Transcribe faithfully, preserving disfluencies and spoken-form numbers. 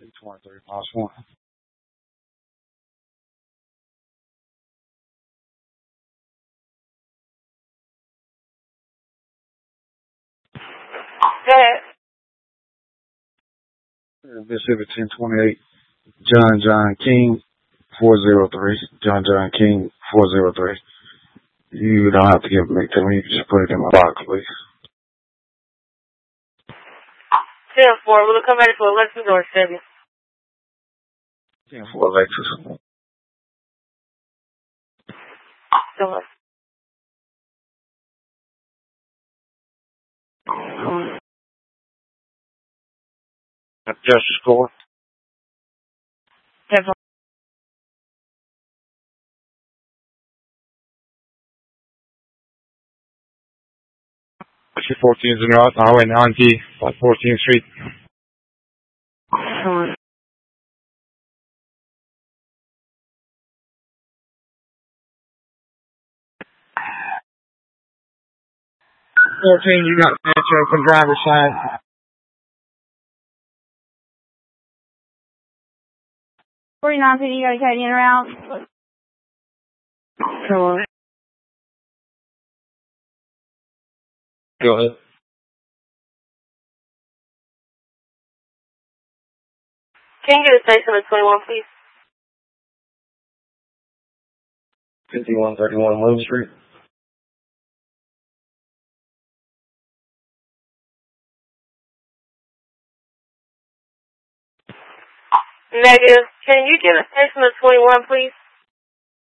twenty-three plus one. Go ahead. Mississippi ten twenty-eight. John John King four zero three. John John King four zero three. You don't have to give me to me. You can just put it in my box, please. ten four. Will it come ready for Alexis or Chevy? ten four Alexis. Go ahead. Adjust the score. ten four. fourteen is in Ross Highway ninety, fourteenth Street. fourteen, you got answer from driver's side. forty-nine, you got a cat in and out. Come on. Go ahead. Can you get a station at twenty-one, please? fifty-one thirty-one William Street. Negative. Can you get a station at twenty-one, please?